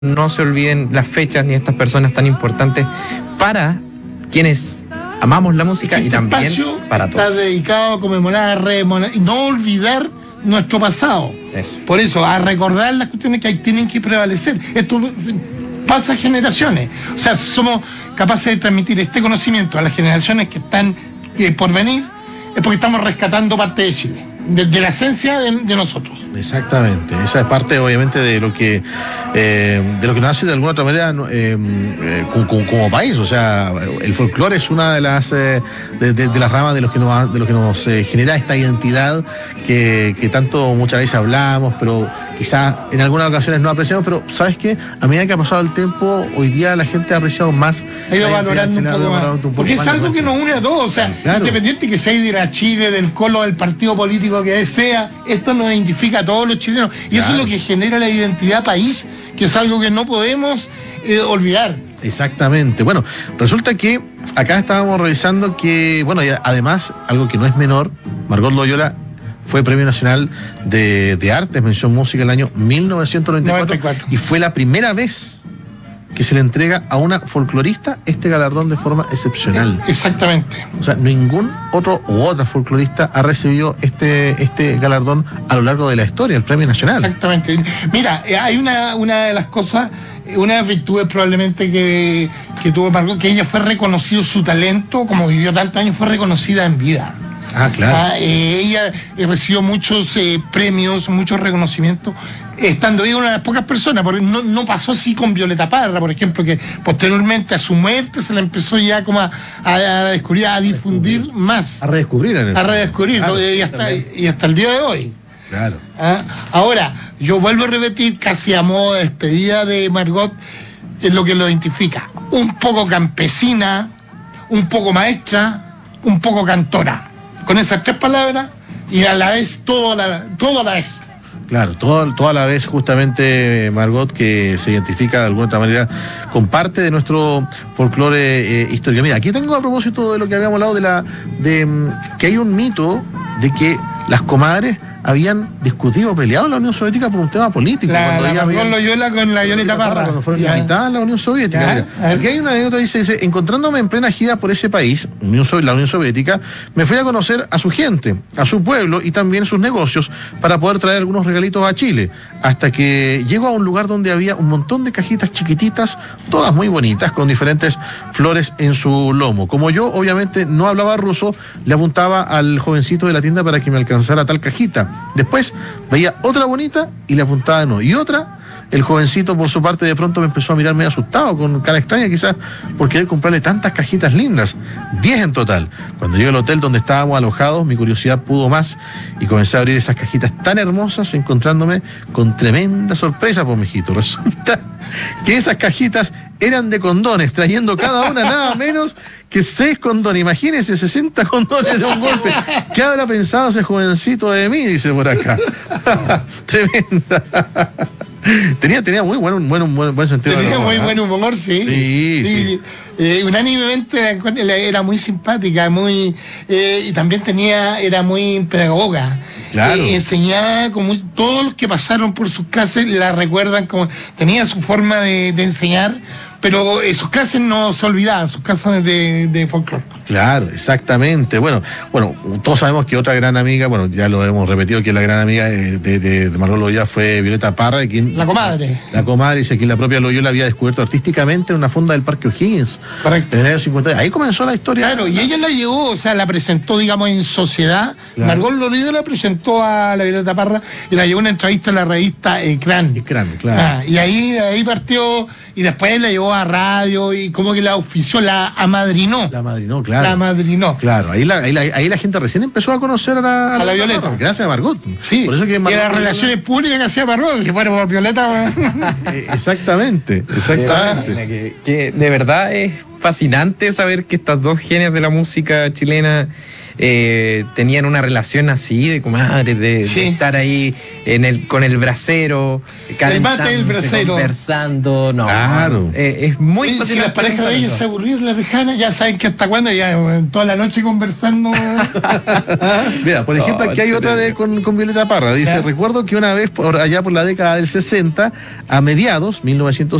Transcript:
no se olviden las fechas ni estas personas tan importantes para quienes amamos la música y también para todos. Está dedicado a conmemorar, y no olvidar nuestro pasado. Eso. Por eso, a recordar las cuestiones que ahí tienen que prevalecer. Esto pasa generaciones. O sea, somos capaces de transmitir este conocimiento a las generaciones que están por venir, es porque estamos rescatando parte de Chile, de la esencia de nosotros. Exactamente, esa es parte obviamente de lo que nos hace de alguna otra manera como país. O sea, el folclore es una de las ramas de lo que nos genera esta identidad que tanto muchas veces hablamos, pero quizás en algunas ocasiones no apreciamos. Pero ¿sabes qué? A medida que ha pasado el tiempo, hoy día la gente ha apreciado más, ha ido valorando un poco más, porque es algo que nos une a todos. O sea, claro, independiente que sea de ir a Chile, del colo, del partido político que sea, esto nos identifica a todos los chilenos, y claro, eso es lo que genera la identidad país, que es algo que no podemos olvidar. Exactamente. Bueno, resulta que acá estábamos revisando que, bueno, y además, algo que no es menor, Margot Loyola fue Premio Nacional de Artes, mención música, el año 1994, y fue la primera vez que se le entrega a una folclorista este galardón de forma excepcional. Exactamente. O sea, ningún otro u otra folclorista ha recibido este galardón a lo largo de la historia, el Premio Nacional. Exactamente. Mira, hay una de las cosas, una de las virtudes probablemente que tuvo Margot, que ella fue reconocido su talento, como vivió tantos años, fue reconocida en vida. Ah, claro. Ella recibió muchos premios, muchos reconocimientos, estando ahí una de las pocas personas, porque no pasó así con Violeta Parra, por ejemplo, que posteriormente a su muerte se la empezó ya como a descubrir, a difundir más. A redescubrir. Claro, y hasta el día de hoy. Claro. Ahora, yo vuelvo a repetir, casi a modo de despedida de Margot, es lo que lo identifica. Un poco campesina, un poco maestra, un poco cantora. Con esas tres palabras, y a la vez, todo a la vez. Claro, toda la vez justamente Margot, que se identifica de alguna otra manera con parte de nuestro folclore histórico. Mira, aquí tengo, a propósito de lo que habíamos hablado de que hay un mito de que las comadres habían discutido, peleado en la Unión Soviética por un tema político. Margot Loyola con la Violeta Parra. Cuando fueron invitadas a la Unión Soviética. Aquí hay una anécdota, dice, encontrándome en plena gira por ese país, la Unión Soviética, me fui a conocer a su gente, a su pueblo y también sus negocios para poder traer algunos regalitos a Chile. Hasta que llego a un lugar donde había un montón de cajitas chiquititas, todas muy bonitas, con diferentes flores en su lomo. Como yo, obviamente, no hablaba ruso, le apuntaba al jovencito de la tienda para que me alcanzara tal cajita. Después veía otra bonita y le apuntaba no. Y otra, el jovencito por su parte de pronto me empezó a mirar medio asustado, con cara extraña quizás, por querer comprarle tantas cajitas lindas. 10 en total. Cuando llegué al hotel donde estábamos alojados, mi curiosidad pudo más y comencé a abrir esas cajitas tan hermosas, encontrándome con tremenda sorpresa, pues, mijito. Resulta que esas cajitas eran de condones, trayendo cada una nada menos que 6 condones. Imagínense, 60 condones de un golpe. ¿Qué habrá pensado ese jovencito de mí? Dice por acá. Tremenda. Tenía muy buen sentido. Tenía muy buen humor, sí. Sí. Unánimemente era muy simpática, y también era muy pedagoga. Claro. Enseñaba, como todos los que pasaron por sus clases la recuerdan, como tenía su forma de enseñar, pero sus clases no se olvidaban, sus clases de folclore. Claro, exactamente. Bueno, todos sabemos que otra gran amiga, bueno, ya lo hemos repetido, que la gran amiga de Margot Loyola fue Violeta Parra, la comadre. La comadre, dice que la propia Loyola había descubierto artísticamente en una fonda del Parque O'Higgins. Correcto. En el año 50. Ahí comenzó la historia. Claro, y ella la llevó, o sea, la presentó, digamos, en sociedad. Claro. Margot Loyola la presentó a la Violeta Parra y la llevó a una entrevista a la revista Ecrán. Claro. Y ahí partió, y después la llevó a radio y como que la ofició, la amadrinó. Claro. La madrinó. Claro, ahí la gente recién empezó a conocer a la Violeta. Parra, gracias a Margot. Sí. Por eso que Margot, y las relaciones públicas que hacía Margot, que bueno, por Violeta. Exactamente. Que de verdad es fascinante saber que estas dos genias de la música chilena tenían una relación así de comadre, de estar ahí con el brasero, conversando. No, claro. Es muy fácil. Si las parejas de ellos se aburrían, las dejaban, ya saben que hasta cuándo, ya toda la noche conversando. Mira, por ejemplo, aquí hay otra con Violeta Parra. Dice, recuerdo que una vez allá por la década del 60, a mediados, 1960,